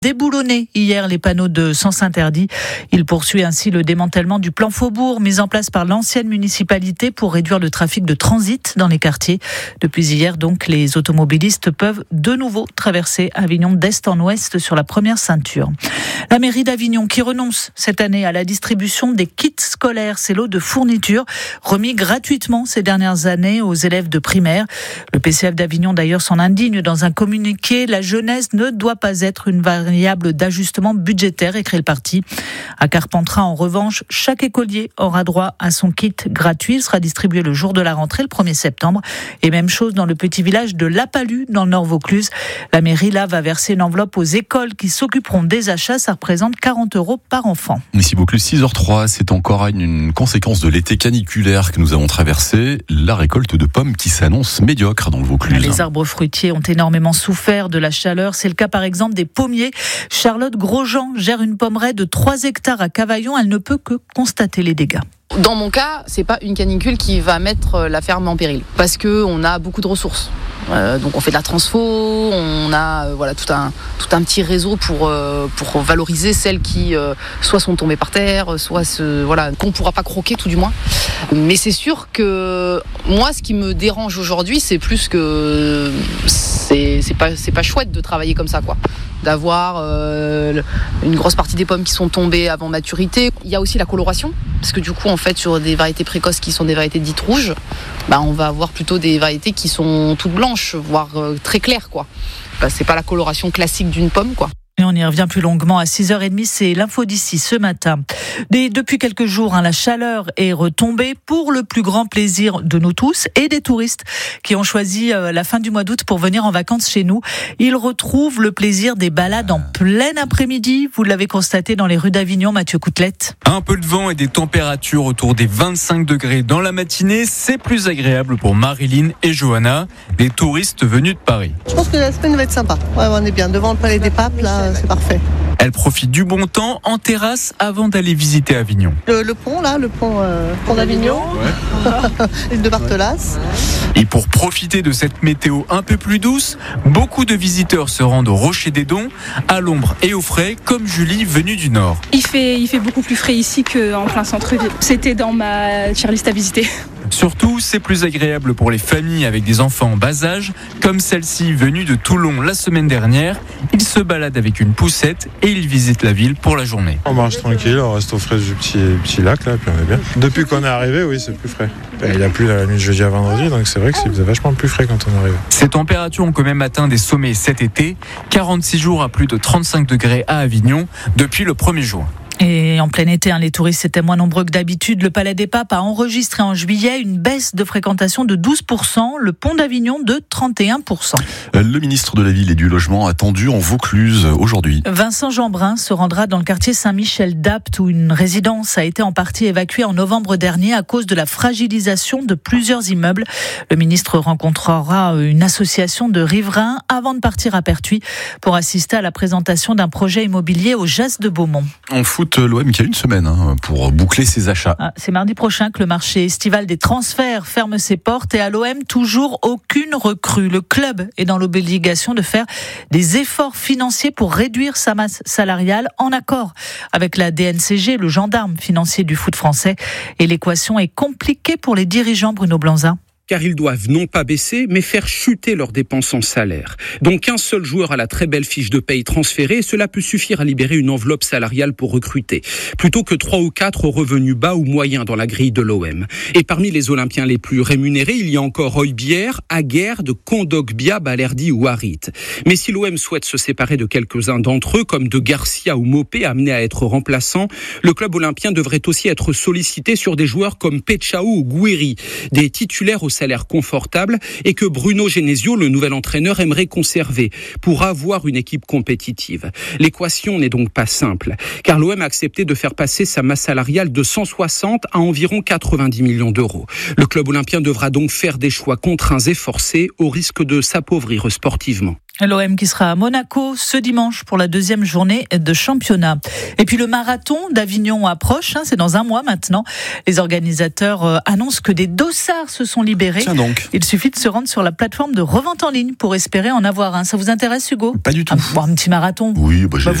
Déboulonné hier les panneaux de sens interdit. Il poursuit ainsi le démantèlement du plan Faubourg mis en place par l'ancienne municipalité pour réduire le trafic de transit dans les quartiers. Depuis hier, donc, les automobilistes peuvent de nouveau traverser Avignon d'est en ouest sur la première ceinture. La mairie d'Avignon qui renonce cette année à la distribution des kits scolaires, ces lots de fournitures remis gratuitement ces dernières années aux élèves de primaire. Le PCF d'Avignon d'ailleurs s'en indigne dans un communiqué. La jeunesse ne doit pas être une variable d'ajustement budgétaire, écrit le parti. À Carpentras, en revanche, chaque écolier aura droit à son kit gratuit. Il sera distribué le jour de la rentrée, le 1er septembre. Et même chose dans le petit village de La Palue, dans le Nord-Vaucluse. La mairie, là, va verser une enveloppe aux écoles qui s'occuperont des achats. Ça représente 40 € par enfant. Ici Vaucluse, 6h03, c'est encore une conséquence de l'été caniculaire que nous avons traversé. La récolte de pommes qui s'annonce médiocre dans le Vaucluse. Les arbres fruitiers ont énormément souffert de la chaleur. C'est le cas par exemple des pommiers. Charlotte Grosjean gère une pommeraie de 3 hectares à Cavaillon. Elle ne peut que constater les dégâts. Dans mon cas, c'est pas une canicule qui va mettre la ferme en péril, parce que on a beaucoup de ressources. Donc on fait de la transfo, on a tout un petit réseau pour valoriser celles qui soit sont tombées par terre, soit qu'on pourra pas croquer tout du moins. Mais c'est sûr que moi, ce qui me dérange aujourd'hui, c'est plus que c'est pas chouette de travailler comme ça, quoi. D'avoir une grosse partie des pommes qui sont tombées avant maturité. Il y a aussi la coloration, parce que du coup, en fait, sur des variétés précoces qui sont des variétés dites rouges, on va avoir plutôt des variétés qui sont toutes blanches, voire très claires, quoi. C'est pas la coloration classique d'une pomme, quoi. Et on y revient plus longuement à 6h30, c'est l'info d'ici ce matin. Depuis quelques jours, la chaleur est retombée pour le plus grand plaisir de nous tous et des touristes qui ont choisi la fin du mois d'août pour venir en vacances chez nous. Ils retrouvent le plaisir des balades en plein après-midi. Vous l'avez constaté dans les rues d'Avignon, Mathieu Coutelette. Un peu de vent et des températures autour des 25 degrés dans la matinée, c'est plus agréable pour Marilyn et Johanna, les touristes venus de Paris. Je pense que la semaine va être sympa. Ouais, on est bien devant le Palais des Papes, là. C'est parfait. Elle profite du bon temps en terrasse avant d'aller visiter Avignon. Le pont d'Avignon, l'île de Barthelas. Et pour profiter de cette météo un peu plus douce, beaucoup de visiteurs se rendent au Rocher des Dons, à l'ombre et au frais, comme Julie venue du Nord. Il fait beaucoup plus frais ici qu'en plein centre-ville. C'était dans ma tier list à visiter. Surtout, c'est plus agréable pour les familles avec des enfants en bas âge, comme celle-ci venue de Toulon la semaine dernière. Ils se baladent avec une poussette et ils visitent la ville pour la journée. On marche tranquille, on reste au frais du petit lac là, puis on est bien. Depuis qu'on est arrivé, oui, c'est plus frais. Il a plu la nuit de jeudi à vendredi, donc c'est vrai que c'est vachement plus frais quand on arrive. Ces températures ont quand même atteint des sommets cet été. 46 jours à plus de 35 degrés à Avignon depuis le 1er juin. Et en plein été, les touristes étaient moins nombreux que d'habitude. Le Palais des Papes a enregistré en juillet une baisse de fréquentation de 12%, le pont d'Avignon de 31%. Le ministre de la Ville et du Logement attendu en Vaucluse aujourd'hui. Vincent Jeanbrun se rendra dans le quartier Saint-Michel d'Apt où une résidence a été en partie évacuée en novembre dernier à cause de la fragilisation de plusieurs immeubles. Le ministre rencontrera une association de riverains avant de partir à Pertuis pour assister à la présentation d'un projet immobilier au Jas de Beaumont. En foot, l'OM qui a une semaine pour boucler ses achats. C'est mardi prochain que le marché estival des transferts ferme ses portes et à l'OM, toujours aucune recrue. Le club est dans l'obligation de faire des efforts financiers pour réduire sa masse salariale en accord avec la DNCG, le gendarme financier du foot français. Et l'équation est compliquée pour les dirigeants, Bruno Blanza. Car ils doivent non pas baisser, mais faire chuter leurs dépenses en salaire. Donc un seul joueur a la très belle fiche de paye transférée et cela peut suffire à libérer une enveloppe salariale pour recruter, plutôt que 3 ou 4 aux revenus bas ou moyens dans la grille de l'OM. Et parmi les Olympiens les plus rémunérés, il y a encore Højbjerg, Aguerd, Kondogbia, Balerdi ou Harit. Mais si l'OM souhaite se séparer de quelques-uns d'entre eux, comme de Garcia ou Mopé, amenés à être remplaçants, le club olympien devrait aussi être sollicité sur des joueurs comme Pechao ou Gouiri, des titulaires au salaire confortable et que Bruno Genesio, le nouvel entraîneur, aimerait conserver pour avoir une équipe compétitive. L'équation n'est donc pas simple, car l'OM a accepté de faire passer sa masse salariale de 160 à environ 90 millions d'euros. Le club olympien devra donc faire des choix contraints et forcés au risque de s'appauvrir sportivement. L'OM qui sera à Monaco ce dimanche pour la 2e journée de championnat. Et puis le marathon d'Avignon approche, c'est dans un mois maintenant. Les organisateurs annoncent que des dossards se sont libérés. Tiens donc. Il suffit de se rendre sur la plateforme de revente en ligne pour espérer en avoir un. Ça vous intéresse, Hugo ? Pas du tout. Un petit marathon. Oui, j'ai